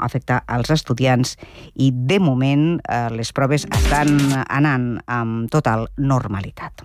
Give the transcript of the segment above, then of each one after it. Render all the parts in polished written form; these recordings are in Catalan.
afectar als estudiants i, de moment, les proves estan anant amb total normalitat.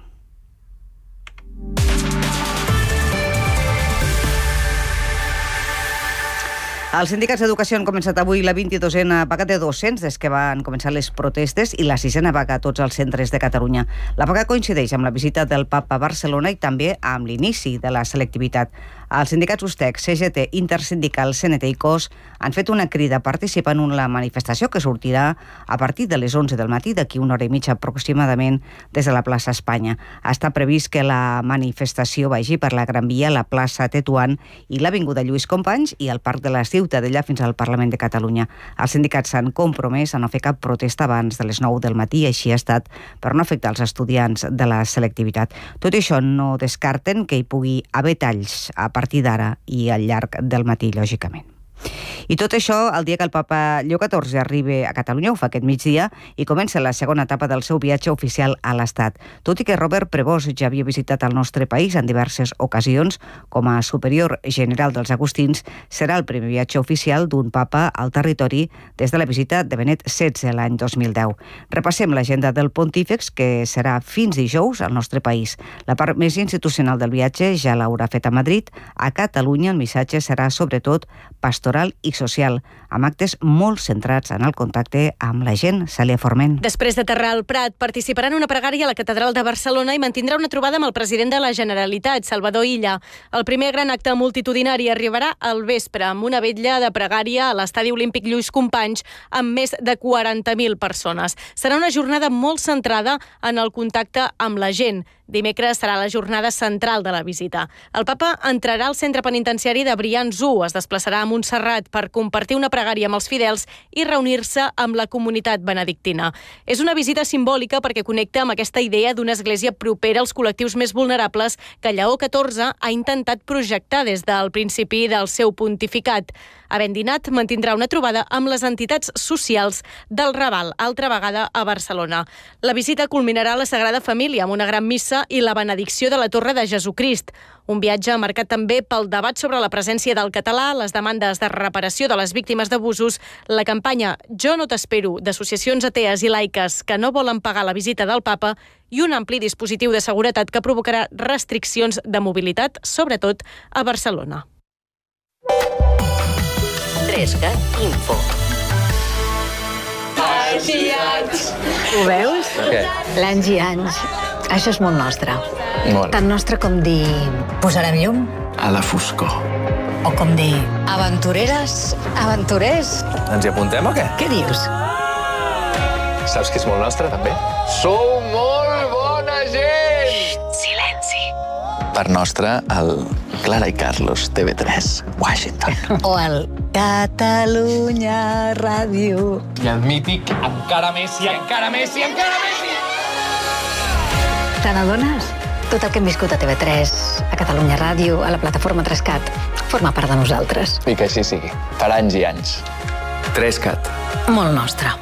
Els sindicats d'educació han començat avui la 22a vaga de docents des que van començar les protestes i la 6a vaga a tots els centres de Catalunya. La vaga coincideix amb la visita del papa a Barcelona i també amb l'inici de la selectivitat. Els sindicats USTEC, CGT, Intersindical, CNT i COS han fet una crida a participar en una manifestació que sortirà a partir de les 11 del matí, d'aquí una hora i mitja aproximadament, des de la plaça Espanya. Està previst que la manifestació vagi per la Gran Via, la plaça Tetuan i l'Avinguda Lluís Companys i el Parc de la Ciutadella fins al Parlament de Catalunya. Els sindicats s'han compromès a no fer cap protesta abans de les 9 del matí, així ha estat per no afectar els estudiants de la selectivitat. Tot i això, no descarten que hi pugui haver talls a partir d'ara i al llarg del matí, lògicament. I tot això el dia que el papa Lleó XIV arriba a Catalunya, ho fa aquest migdia, i comença la segona etapa del seu viatge oficial a l'Estat. Tot i que Robert Prevost ja havia visitat el nostre país en diverses ocasions, com a superior general dels agustins, serà el primer viatge oficial d'un papa al territori des de la visita de Benet XVI l'any 2010. Repassem l'agenda del pontífex, que serà fins dijous al nostre país. La part més institucional del viatge ja l'haurà fet a Madrid. A Catalunya el missatge serà sobretot pastoral i social, amb actes molt centrats en el contacte amb la gent. Cèlia Forment. Després d'aterrar al Prat, participarà en una pregària a la Catedral de Barcelona i mantindrà una trobada amb el president de la Generalitat, Salvador Illa. El primer gran acte multitudinari arribarà al vespre amb una vetlla de pregària a l'Estadi Olímpic Lluís Companys amb més de 40.000 persones. Serà una jornada molt centrada en el contacte amb la gent. Dimecres serà la jornada central de la visita. El papa entrarà al centre penitenciari de Brians 1, es desplaçarà a Montserrat per compartir una pregària amb els fidels i reunir-se amb la comunitat benedictina. És una visita simbòlica perquè connecta amb aquesta idea d'una església propera als col·lectius més vulnerables que Lleó XIV ha intentat projectar des del principi del seu pontificat. Havent dinat, mantindrà una trobada amb les entitats socials del Raval, altra vegada a Barcelona. La visita culminarà a la Sagrada Família amb una gran missa i la benedicció de la Torre de Jesucrist. Un viatge marcat també pel debat sobre la presència del català, les demandes de reparació de les víctimes d'abusos, la campanya Jo no t'espero d'associacions atees i laiques que no volen pagar la visita del papa i un ampli dispositiu de seguretat que provocarà restriccions de mobilitat, sobretot a Barcelona. 3CAT Info. Ho veus? Què? L'anys i anys. Això és molt nostre. Molt. Tan nostre com dir posarem llum. A la foscor. O com dir aventureres, aventurers. Ens hi apuntem o què? Què dius? Saps que és molt nostre, també? Sou molt bona gent! Xxt, silenci. Per nostre, el Clara i Carlos, TV3, Washington. O el Catalunya Ràdio. I el mític Encara Messi, encara Messi, encara Messi! Te n'adones? Tot el que hem viscut a TV3, a Catalunya Ràdio, a la plataforma 3CAT, forma part de nosaltres. I que així sigui. Per anys i anys. 3CAT. Molt nostre.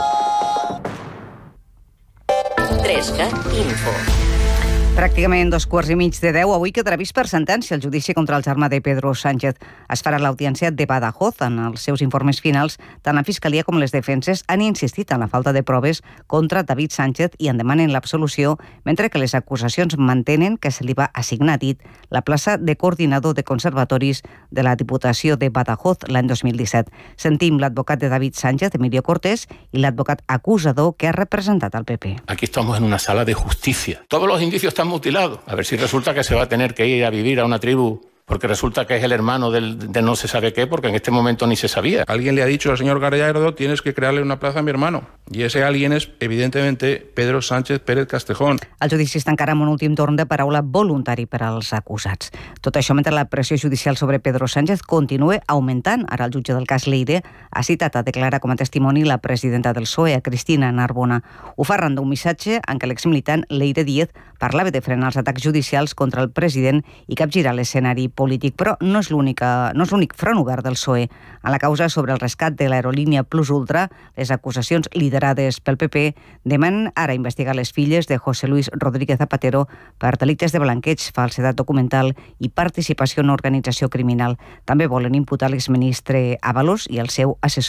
3CAT Info. Pràcticament 2:15 avui quedarà vist per sentència el judici contra el germà de Pedro Sánchez. Es farà l'audiència de Badajoz. En els seus informes finals, tant la Fiscalia com les defenses han insistit en la falta de proves contra David Sánchez i en demanen l'absolució, mentre que les acusacions mantenen que se li va assignar a dit la plaça de coordinador de conservatoris de la Diputació de Badajoz l'any 2017. Sentim l'advocat de David Sánchez, Emilio Cortés, i l'advocat acusador que ha representat al PP. Aquí estamos en una sala de justicia. Todos los indicios están mutilados. A ver si resulta que se va a tener que ir a vivir a una tribu porque resulta que es el hermano de no se sabe qué, porque en este momento ni se sabía. Alguien le ha dicho al señor Gallardo, tienes que crearle una plaza a mi hermano. Y ese alguien es, evidentemente, Pedro Sánchez Pérez Castejón. El judici es tancarà amb un últim torn de paraula voluntari per als acusats. Tot això mentre la pressió judicial sobre Pedro Sánchez continua augmentant. Ara el jutge del cas Leire ha citat a declarar com a testimoni la presidenta del PSOE, a Cristina Narbona. Ho fa arran d'un missatge en què l'exmilitant Leire Díez parlava de frenar els atacs judicials contra el president i capgirar l'escenari polític, però no és l'únic front obert del PSOE. En la causa sobre el rescat de l'aerolínia Plus Ultra, les acusacions liderades pel PP demanen ara investigar les filles de José Luis Rodríguez Zapatero per delictes de blanqueig, falsedat documental i participació en organització criminal. També volen imputar l'exministre Ábalos i el seu assessor